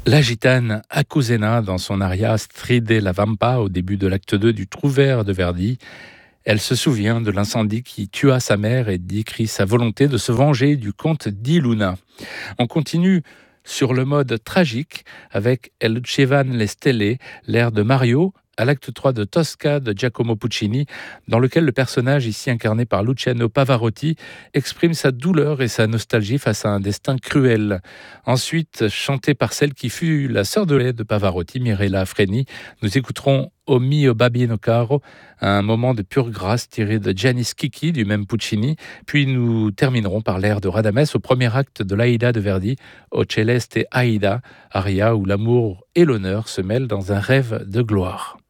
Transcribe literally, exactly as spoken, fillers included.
La gitane Acusena dans son aria Stride la Vampa au début de l'acte deux du Trouvère de Verdi. Elle se souvient de l'incendie qui tua sa mère et décrit sa volonté de se venger du comte di Luna. On continue sur le mode tragique avec El Chevan le Stelle, l'air de Mario, à l'acte trois de Tosca de Giacomo Puccini, dans lequel le personnage, ici incarné par Luciano Pavarotti, exprime sa douleur et sa nostalgie face à un destin cruel. Ensuite, chanté par celle qui fut la sœur de lait de Pavarotti, Mirella Freni, nous écouterons O mio babino caro, un moment de pure grâce tiré de Gianni Schicchi du même Puccini, puis nous terminerons par l'air de Radames au premier acte de l'Aïda de Verdi, O Celeste Aïda, aria où l'amour et l'honneur se mêlent dans un rêve de gloire.